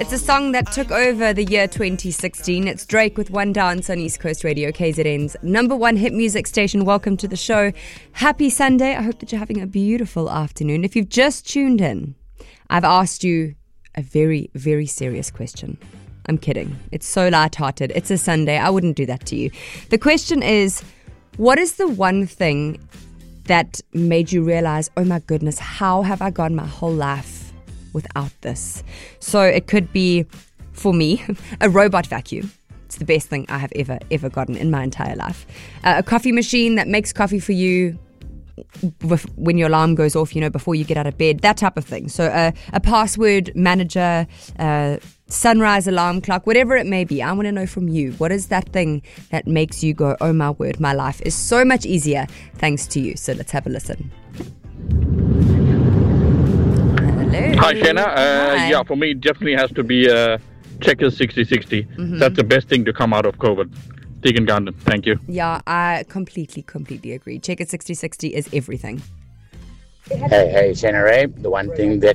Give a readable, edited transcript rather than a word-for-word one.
It's a song that took over the year 2016. It's Drake with One Dance on East Coast Radio, KZN's number one hit music station. Welcome to the show. Happy Sunday. I hope that you're having a beautiful afternoon. If you've just tuned in, I've asked you a very, very serious question. I'm kidding. It's so lighthearted. It's a Sunday. I wouldn't do that to you. The question is, what is the one thing that made you realize, oh my goodness, how have I gone my whole life without this? So it could be, for me, a robot vacuum. It's the best thing I have ever gotten in my entire life. A coffee machine that makes coffee for you when your alarm goes off, before you get out of bed, that type of thing. So a password manager, sunrise alarm clock, whatever it may be. I want to know from you, what is that thing that makes you go, oh my word, my life is so much easier thanks to you? So let's have a listen. Hello. Hi, Shana. Hi. Yeah, for me, it definitely has to be Checkers 6060. Mm-hmm. That's the best thing to come out of COVID. Deacon Gandon, thank you. Yeah, I completely agree. Checkers 6060 is everything. Hey, Shana Ray. The one thing that